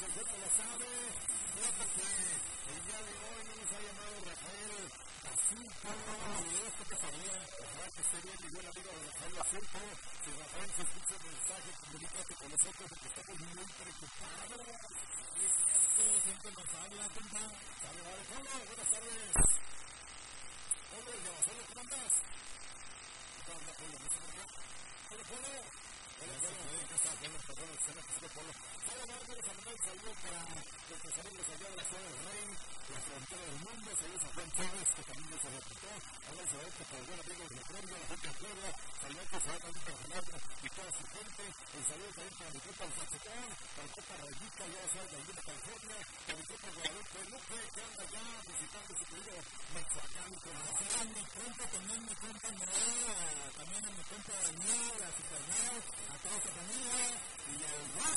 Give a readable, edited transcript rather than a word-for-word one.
concepto lo sabe, porque el día de hoy nos ha llamado Rafael Asunto, y esto que sabía, ojalá que esté bien, mi buen amigo Rafael Asunto. Si Rafael se escucha el mensaje, comunícate con nosotros porque estamos muy preocupados. Y es cierto, siempre nos habla, compa. Sale, vale, Polo, buenas tardes. Polo, el de Abasolo, ¿cómo andas? ¿Cómo anda, Polo? ¿No se me queda? Hola, Polo. Hola, Polo. ¿Qué está? Polo, perdón, se me quedó Polo. Hola, vamos a mandar un saludo para nuestros amigos allá de la ciudad del Rey, la frontera del mundo. Saludos a Juan Chávez, que también nos reportó. Hablamos de esto para el buen amigo de la Prenda, la gente de Puebla. Saludos a Fernando Carmelata y toda su gente. Un saludo también para mi compa el Fachetón, para mi compa Rayita, ya sabes, de Lima, California, para mi compa Guadalupe Luque, que anda ya visitando su querido Michoacán. A mi compa, también mi compa Noel, también a mi compa Daniel, a Supernal, a toda su familia, y al